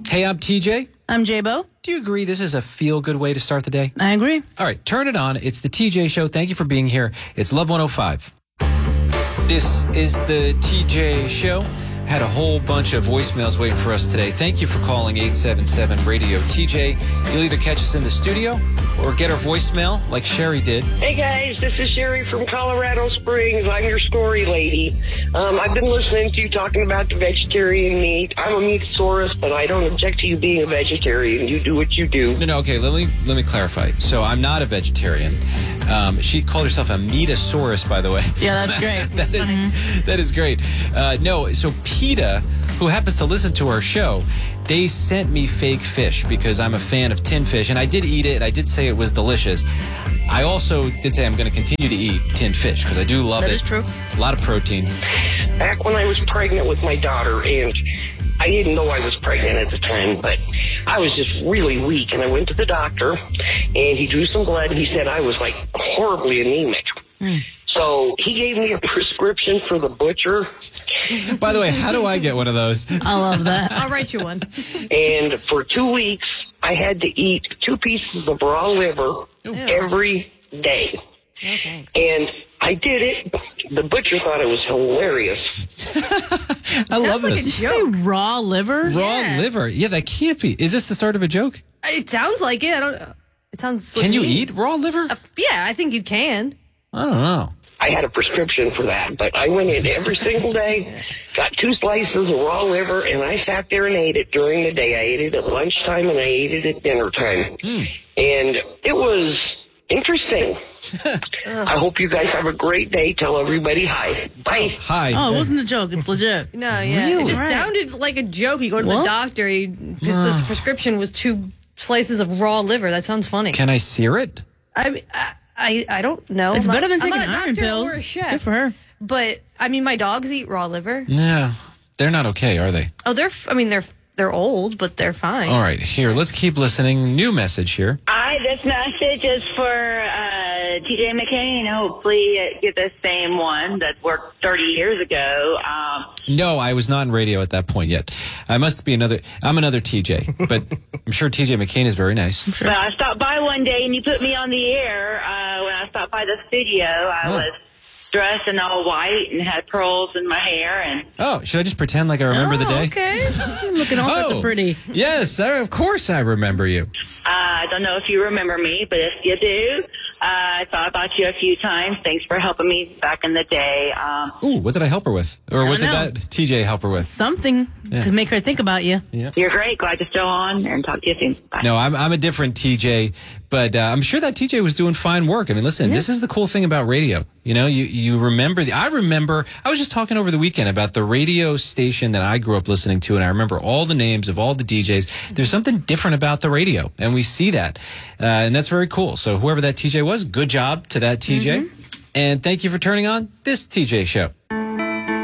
Hey, I'm TJ. I'm J-Bo. Do you agree this is a feel-good way to start the day? I agree. All right, turn it on. It's the TJ Show. Thank you for being here. It's Love 105. This is the TJ Show. Had a whole bunch of voicemails waiting for us today. Thank you for calling 877-RADIO-TJ. You'll either catch us in the studio or get our voicemail like Sherry did. Hey guys, this is Sherry from Colorado Springs. I'm your story lady. I've been listening to you talking about the vegetarian meat. I'm a meatosaurus, but I don't object to you being a vegetarian. You do what you do. No, okay, let me clarify. So I'm not a vegetarian. She called herself a meatosaurus, by the way. Yeah, that's great. That is great. No, so PETA, who happens to listen to our show, they sent me fake fish because I'm a fan of tin fish, and I did eat it. I did say it was delicious. I also did say I'm going to continue to eat tin fish because I do love it. That is true. A lot of protein. Back when I was pregnant with my daughter, and I didn't know I was pregnant at the time, but I was just really weak, and I went to the doctor, and he drew some blood, and he said I was, like, horribly anemic. So he gave me a prescription for the butcher. By the way, how do I get one of those? I love that. I'll write you one. And for 2 weeks, I had to eat 2 pieces of raw liver every day. No, thanks. And I did it. The butcher thought it was hilarious. I love like this. a joke. Say raw liver? Raw liver. Yeah, that can't be. Is this the start of a joke? It sounds like it. It sounds. Can you mean. eat raw liver? Yeah, I think you can. I don't know. I had a prescription for that, but I went in every single day, got 2 slices of raw liver, and I sat there and ate it during the day. I ate it at lunchtime, and I ate it at dinner time. And it was interesting. I hope you guys have a great day. Tell everybody hi. Bye. Hi. Oh, it wasn't a joke. It's legit. No, yeah. Really? It just Right. sounded like a joke. You go to What? the doctor. This prescription was 2 slices of raw liver. That sounds funny. Can I sear it? I don't know. It's I'm better than I'm taking not a iron doctor pills. or a chef. Good for her. But I mean, my dogs eat raw liver. Yeah. They're not okay, are they? Oh, they're old, but they're fine. All right, here, let's keep listening. New message here. Hi, this message is for TJ McCain. Hopefully get the same one that worked 30 years ago. No, I was not in radio at that point yet. I'm another TJ, but I'm sure TJ McCain is very nice. But I stopped by one day and you put me on the air. When I stopped by the studio, I was dressed in all white and had pearls in my hair. And Oh, should I just pretend like I remember the day? Okay. You're looking all sorts of pretty. Yes, of course I remember you. I don't know if you remember me, but if you do, I thought about you a few times. Thanks for helping me back in the day. Ooh, what did I help her with? Or what did know. that TJ help her with? Something to make her think about you. You're great. Glad you're still on, and talk to you soon. Bye. No, I'm a different TJ, but I'm sure that TJ was doing fine work. I mean, listen, this is the cool thing about radio. You know, you remember I was just talking over the weekend about the radio station that I grew up listening to, and I remember all the names of all the DJs. There's something different about the radio, and we see that. And that's very cool. So whoever that TJ was, good job to that TJ. And thank you for turning on this TJ show.